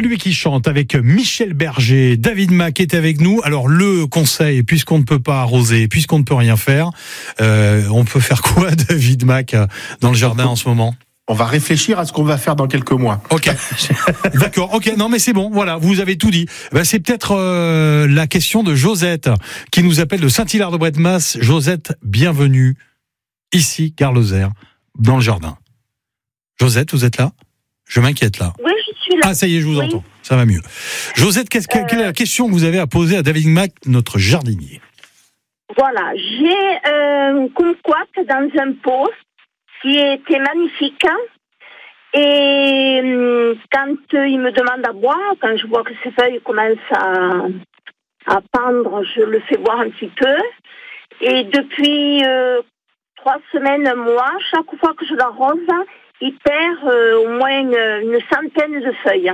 celui qui chante avec Michel Berger. David Mack est avec nous. Alors le conseil, puisqu'on ne peut pas arroser, puisqu'on ne peut rien faire, on peut faire quoi, David Mack, dans le jardin en ce moment ? On va réfléchir à ce qu'on va faire dans quelques mois. Ok, d'accord. Ok, non mais c'est bon. Voilà, vous avez tout dit. C'est peut-être la question de Josette qui nous appelle de Saint-Hilaire-de-Bretmas. Josette, bienvenue ici, Gare Lozère, dans le jardin. Josette, vous êtes là ? Je m'inquiète là. Oui, je suis là. Ah, ça y est, je vous entends. Ça va mieux. Josette, quelle est la question que vous avez à poser à David Mack, notre jardinier ? Voilà, j'ai un kumquat dans un pot qui était magnifique. Et quand il me demande à boire, quand je vois que ses feuilles commencent à pendre, je le fais boire un petit peu. Et depuis 3 semaines, un mois, chaque fois que je l'arrose, il perd au moins une centaine de feuilles.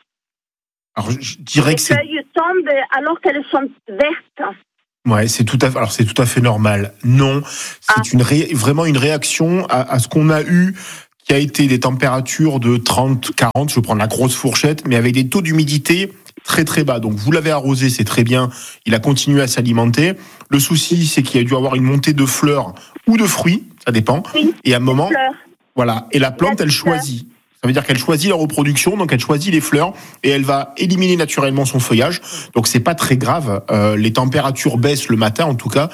Alors, je dirais que les feuilles tombent alors qu'elles sont vertes. Ouais, c'est tout à fait normal. Non, c'est vraiment une réaction à ce qu'on a eu, qui a été des températures de 30, 40, je vais prendre la grosse fourchette, mais avec des taux d'humidité très très bas. Donc vous l'avez arrosé, c'est très bien, il a continué à s'alimenter. Le souci, c'est qu'il y a dû avoir une montée de fleurs ou de fruits, ça dépend. Oui, et à un moment, fleurs. Voilà, et la plante, elle choisit. Ça veut dire qu'elle choisit la reproduction, donc elle choisit les fleurs et elle va éliminer naturellement son feuillage. Donc c'est pas très grave. Les températures baissent le matin, en tout cas.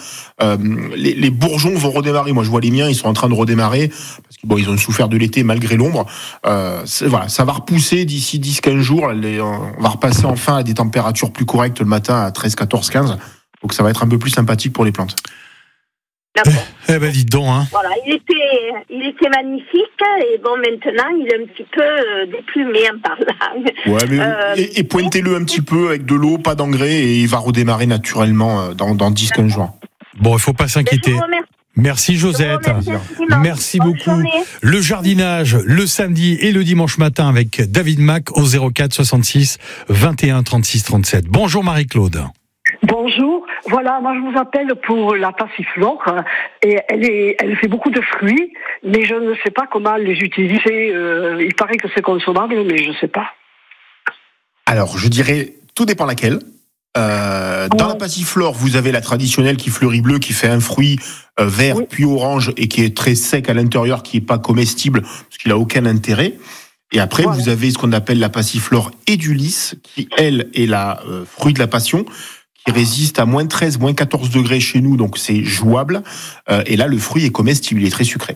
Les bourgeons vont redémarrer. Moi, je vois les miens, ils sont en train de redémarrer parce que ils ont souffert de l'été malgré l'ombre. Voilà, ça va repousser d'ici 10-15 jours. On va repasser enfin à des températures plus correctes le matin à 13, 14, 15. Donc ça va être un peu plus sympathique pour les plantes. D'accord. Dites donc, hein. Voilà, il était magnifique et bon, maintenant il est un petit peu déplumé par là. Ouais, mais et pointez-le un petit peu avec de l'eau, pas d'engrais, et il va redémarrer naturellement dans 10-15 jours. Bon, il ne faut pas s'inquiéter. Merci Josette. Merci beaucoup. Journée. Le jardinage le samedi et le dimanche matin avec David Mack au 04 66 21 36 37. Bonjour Marie-Claude. Bonjour, voilà, moi je vous appelle pour la passiflore et elle fait beaucoup de fruits, mais je ne sais pas comment les utiliser. Il paraît que c'est consommable, mais je ne sais pas. Alors, je dirais, tout dépend laquelle. Dans la passiflore, vous avez la traditionnelle qui fleurit bleu, qui fait un fruit vert puis orange et qui est très sec à l'intérieur, qui n'est pas comestible parce qu'il n'a aucun intérêt. Et après, vous avez ce qu'on appelle la passiflore édulis, qui elle est la fruit de la passion, qui résiste à moins 13, moins 14 degrés chez nous, donc c'est jouable. Et là, le fruit est comestible, il est très sucré.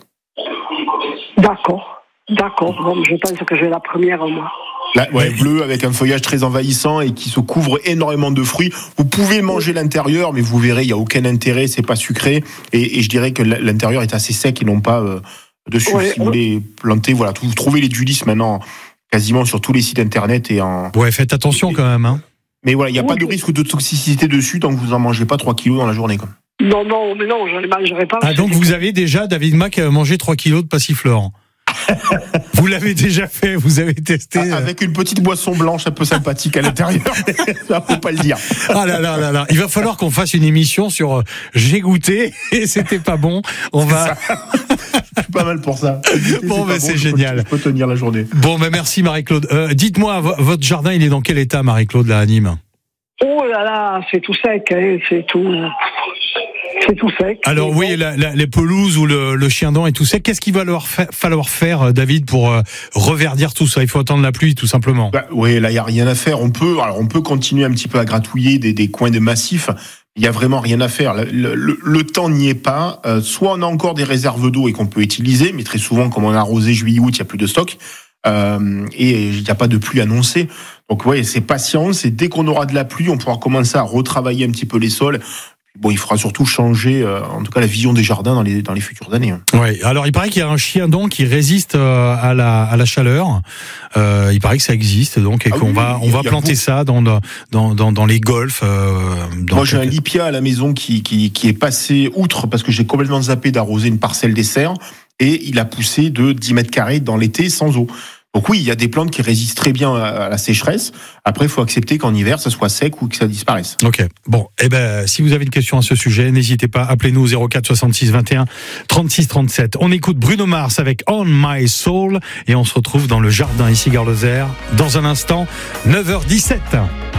D'accord. Bon, je pense que j'ai la première en moi. Là, bleu avec un feuillage très envahissant et qui se couvre énormément de fruits. Vous pouvez manger l'intérieur, mais vous verrez, il n'y a aucun intérêt, c'est pas sucré. Et je dirais que l'intérieur est assez sec et non pas dessus. Si vous voulez planter, voilà, vous trouvez les Dulis maintenant quasiment sur tous les sites internet et en. Ouais, faites attention quand même, hein. Mais voilà, il n'y a pas de risque de toxicité dessus tant que vous n'en mangez pas 3 kilos dans la journée. Quoi. Non, je ne les mangerai pas. Ah, donc vous avez déjà, David Mack, mangé 3 kilos de passiflore. Vous l'avez déjà fait, vous avez testé. Avec une petite boisson blanche un peu sympathique à l'intérieur. Ça, faut pas le dire. Ah là. Il va falloir qu'on fasse une émission sur j'ai goûté et c'était pas bon. Je suis pas mal pour ça. Bon, c'est génial. Je peux tenir la journée. Bon, merci Marie-Claude. Dites-moi, votre jardin, il est dans quel état, Marie-Claude, là, à Nîmes ? Oh là là, c'est tout sec, hein, c'est tout sec. Alors oui, les pelouses ou le chien-dent est tout sec. Qu'est-ce qu'il va falloir faire, David, pour reverdir tout ça ? Il faut attendre la pluie, tout simplement. Oui, là, il n'y a rien à faire. On peut continuer un petit peu à gratouiller des coins de massifs. Il n'y a vraiment rien à faire. Le temps n'y est pas. Soit on a encore des réserves d'eau et qu'on peut utiliser, mais très souvent, comme on a arrosé juillet-août, il n'y a plus de stock. Et il n'y a pas de pluie annoncée. Donc c'est patience. Et dès qu'on aura de la pluie, on pourra commencer à retravailler un petit peu les sols. Bon, il faudra surtout changer, en tout cas, la vision des jardins dans les futures années. Oui. Alors, il paraît qu'il y a un chien-dent qui résiste à la chaleur. Il paraît que ça existe, donc, et qu'on va planter ça dans les golfs. Moi, j'ai un lipia à la maison qui est passé outre parce que j'ai complètement zappé d'arroser une parcelle des serres et il a poussé de 10 mètres carrés dans l'été sans eau. Donc oui, il y a des plantes qui résistent très bien à la sécheresse. Après, il faut accepter qu'en hiver, ça soit sec ou que ça disparaisse. Ok. Bon, si vous avez une question à ce sujet, n'hésitez pas, appelez-nous au 04 66 21 36 37. On écoute Bruno Mars avec On My Soul et on se retrouve dans le jardin ici, Gare Lozère, dans un instant, 9h17.